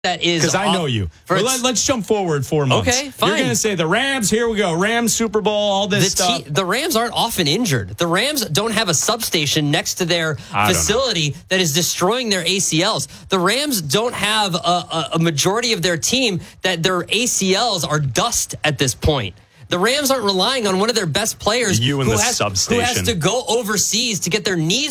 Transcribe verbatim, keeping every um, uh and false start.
that is because I know you. Well, let, let's jump forward four months. Okay, fine. You're going to say the Rams. Here we go. Rams Super Bowl. All this the stuff. T- the Rams aren't often injured. The Rams don't have a substation next to their facility that is destroying their A C Ls. The Rams don't have a, a, a majority of their team that their A C Ls are dust at this point. The Rams aren't relying on one of their best players you and who, the has, substation. who has to go overseas to get their knees